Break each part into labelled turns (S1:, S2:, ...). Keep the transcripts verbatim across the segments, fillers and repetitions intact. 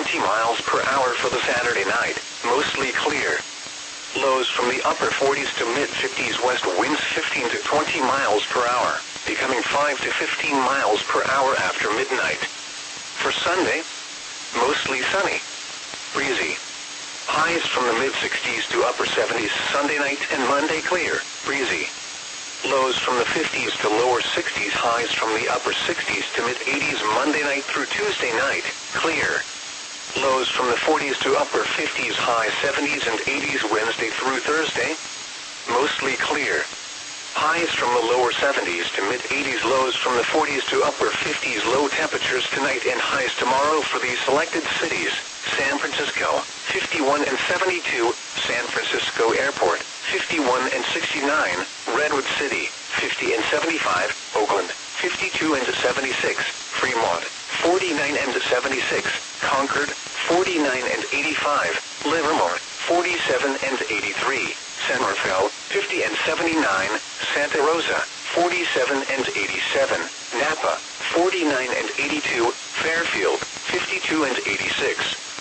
S1: twenty miles per hour for the Saturday night, mostly clear. Lows from the upper forties to mid-fifties, west winds fifteen to twenty miles per hour, becoming five to fifteen miles per hour after midnight. For Sunday, mostly sunny, breezy. Highs from the mid-sixties to upper seventies Sunday night and Monday clear, breezy. Lows from the fifties to lower sixties, highs from the upper sixties to mid-eighties Monday night through Tuesday night, clear. Lows from the forties to upper fifties, high seventies and eighties Wednesday through Thursday, mostly clear. Highs from the lower seventies to mid-eighties, lows from the forties to upper fifties, low temperatures tonight and highs tomorrow for these selected cities: San Francisco, fifty-one and seventy-two, San Francisco Airport, fifty-one and sixty-nine, Redwood City, fifty and seventy-five, Oakland, fifty-two and seventy-six, Fremont, forty-nine and seventy-six, Concord, forty-nine and eighty-five, Livermore, forty-seven and eighty-three, San Rafael, fifty and seventy-nine, Santa Rosa, forty-seven and eighty-seven, Napa, forty-nine and eighty-two, Fairfield, fifty-two and eighty-six.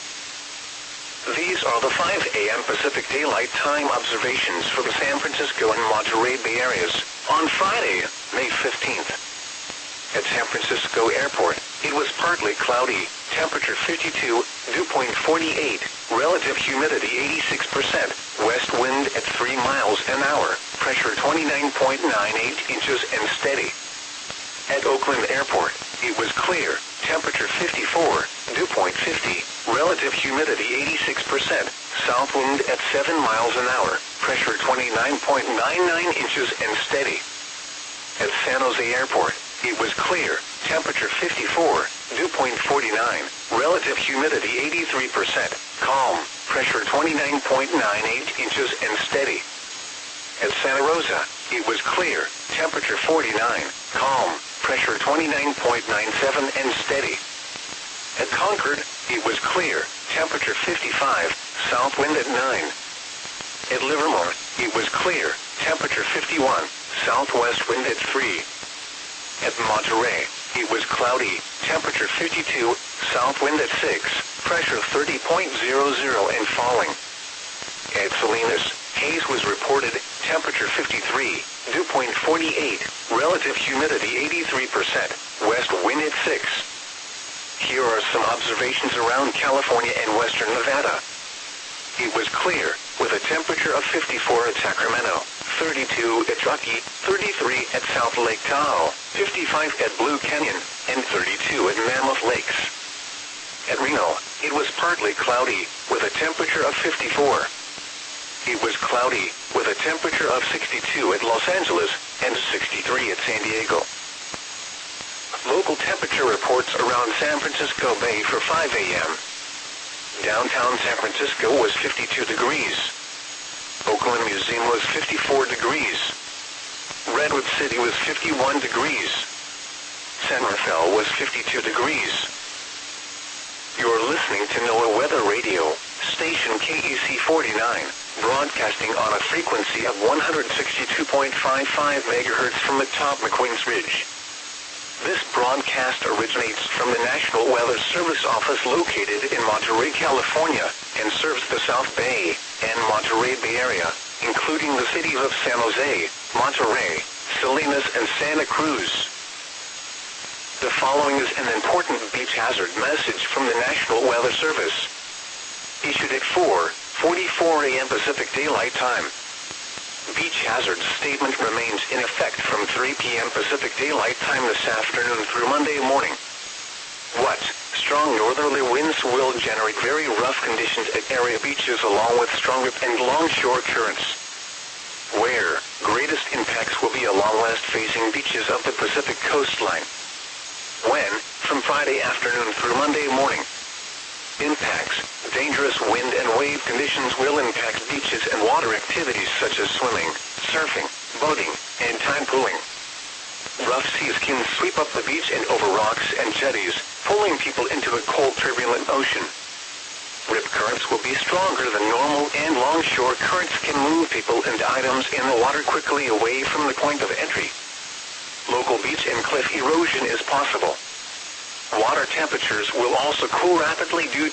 S1: These are the five a m Pacific Daylight Time observations for the San Francisco and Monterey Bay areas on Friday, May fifteenth. At San Francisco Airport, it was partly cloudy, temperature fifty-two, dew point forty-eight, relative humidity eighty-six percent, west wind at three miles an hour, pressure twenty-nine point nine eight inches and steady. At Oakland Airport, it was clear, temperature fifty-four, dew point fifty, relative humidity eighty-six percent, south wind at seven miles an hour, pressure twenty-nine point nine nine inches and steady. At San Jose Airport, it was clear, temperature fifty-four, dew point forty-nine, relative humidity eighty-three percent, calm, pressure twenty-nine point nine eight inches and steady. At Santa Rosa, it was clear, temperature forty-nine, calm, pressure twenty-nine point nine seven and steady. At Concord, it was clear, temperature fifty-five, south wind at nine. At Livermore, it was clear, temperature fifty-one, southwest wind at three. At Monterey, it was cloudy, temperature fifty-two, south wind at six, pressure thirty point zero zero and falling. At Salinas, haze was reported, temperature fifty-three, dew point forty-eight, relative humidity eighty-three percent, west wind at six. Here are some observations around California and western Nevada. It was clear, with a temperature of fifty-four at Sacramento, thirty-two at Truckee, thirty-three at South Lake Tahoe, fifty-five at Blue Canyon, and thirty-two at Mammoth Lakes. At Reno, it was partly cloudy, with a temperature of fifty-four. It was cloudy, with a temperature of sixty-two at Los Angeles, and sixty-three at San Diego. Local temperature reports around San Francisco Bay for five a m Downtown San Francisco was fifty-two degrees. Oakland Museum was fifty-four degrees. Redwood City was fifty-one degrees. San Rafael was fifty-two degrees. You're listening to NOAA Weather Radio, station K E C forty-nine, broadcasting on a frequency of one hundred sixty-two point five five megahertz from atop McQueen's Ridge. This broadcast originates from the National Weather Service office located in Monterey, California, and serves the South Bay and Monterey Bay area, including the cities of San Jose, Monterey, Salinas, and Santa Cruz. The following is an important beach hazard message from the National Weather Service. Issued at four forty-four a m Pacific Daylight Time. Beach hazard statement remains in effect from three p m Pacific Daylight Time this afternoon through Monday morning. What? Strong northerly winds will generate very rough conditions at area beaches along with strong rip and longshore currents. Where? Greatest impacts will be along west-facing beaches of the Pacific coastline. When? From Friday afternoon through Monday morning. Impacts. Dangerous wind and wave conditions will impact beaches and water activities such as swimming, surfing, boating, and tide pooling. Rough seas can sweep up the beach and over rocks and jetties, pulling people into a cold, turbulent ocean. Rip currents will be stronger than normal, and longshore currents can move people and items in the water quickly away from the point of entry. Local beach and cliff erosion is possible. Water temperatures will also cool rapidly due